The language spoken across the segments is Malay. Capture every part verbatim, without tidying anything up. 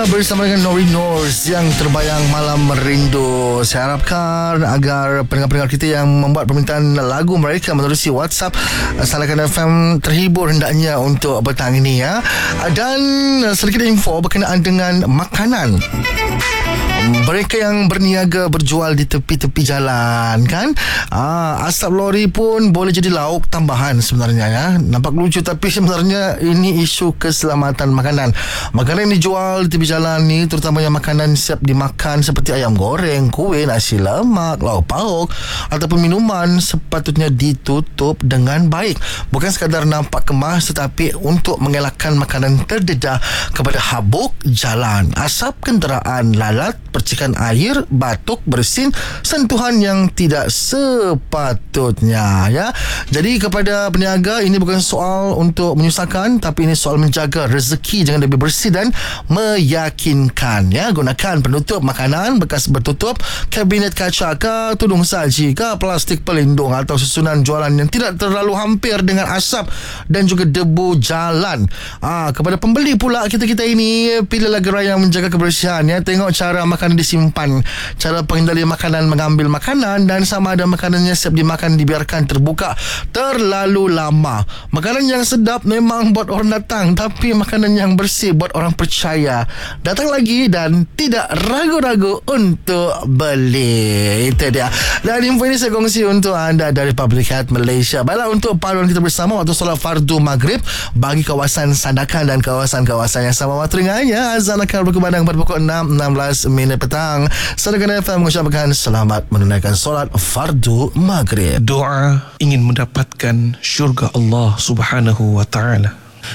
Anda bersama dengan Nori Nors yang terbayang malam merindu. Saya harapkan agar pendengar-pendengar kita yang membuat permintaan lagu mereka menerusi WhatsApp Salahkan F M terhibur hendaknya untuk petang ini ya. Dan sedikit info berkenaan dengan makanan. Mereka yang berniaga berjual di tepi-tepi jalan kan, ah, asap lori pun boleh jadi lauk tambahan sebenarnya ya. Nampak lucu tapi sebenarnya ini isu keselamatan makanan. Makanan yang dijual di tepi jalan ni, terutamanya makanan siap dimakan seperti ayam goreng, kuih, nasi lemak, lauk pauk ataupun minuman, sepatutnya ditutup dengan baik. Bukan sekadar nampak kemas, tetapi untuk mengelakkan makanan terdedah kepada habuk jalan, asap kenderaan, lalat, percikan air, batuk, bersin, sentuhan yang tidak sepatutnya ya. Jadi kepada peniaga, ini bukan soal untuk menyusahkan, tapi ini soal menjaga rezeki jangan lebih bersih dan meyakinkan ya. Gunakan penutup makanan bekas bertutup, kabinet kaca ke, tudung saji ke, plastik pelindung atau susunan jualan yang tidak terlalu hampir dengan asap dan juga debu jalan. Ah, kepada pembeli pula kita-kita ini, pilihlah gerai yang menjaga kebersihan ya. Tengok cara makanan disimpan, cara pengendali makanan, mengambil makanan dan sama ada makanannya siap dimakan dibiarkan terbuka terlalu lama. Makanan yang sedap memang buat orang datang, tapi makanan yang bersih buat orang percaya datang lagi dan tidak ragu-ragu untuk beli. Itu dia. Dan info ini saya kongsi untuk anda dari Public Health Malaysia. Baiklah, untuk paduan kita bersama waktu solat fardu maghrib bagi kawasan Sandakan dan kawasan-kawasan yang sama teringanya, azan akan berkumandang pada pukul enam enam belas minit petang. Salahkan F M mengucapkan selamat menunaikan solat fardu maghrib. Doa ingin mendapatkan syurga Allah Subhanahu wa taala.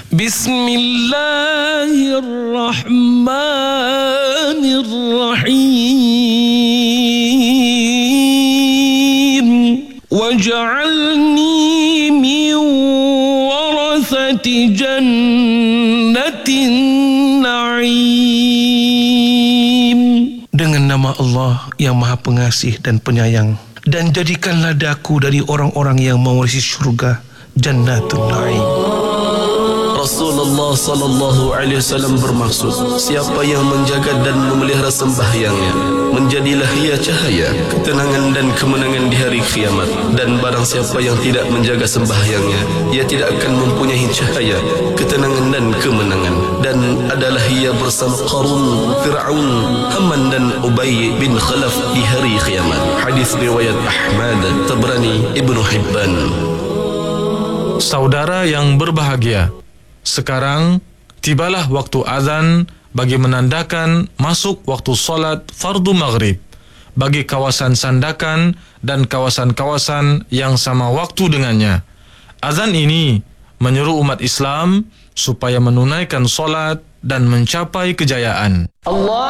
Bismillahirrahmanirrahim. Waj'alni min warathati jannatin na'im. Dengan nama Allah yang Maha Pengasih dan Penyayang, dan jadikanlah daku dari orang-orang yang mewarisi syurga Jannatul Na'im. Rasulullah sallallahu alaihi wasallam bermaksud, siapa yang menjaga dan memelihara sembahyangnya, menjadilah ia cahaya, ketenangan dan kemenangan di hari kiamat. Dan barang siapa yang tidak menjaga sembahyangnya, ia tidak akan mempunyai cahaya, ketenangan dan kemenangan. Dan adalah ia bersama Qarun, Fir'aun, Haman dan Ubay bin Khalaf di hari kiamat. Hadis riwayat Ahmad, Tabrani, Ibnu Hibban. Saudara yang berbahagia, sekarang tibalah waktu azan bagi menandakan masuk waktu solat fardu maghrib bagi kawasan Sandakan dan kawasan-kawasan yang sama waktu dengannya. Azan ini menyeru umat Islam supaya menunaikan solat dan mencapai kejayaan. Allah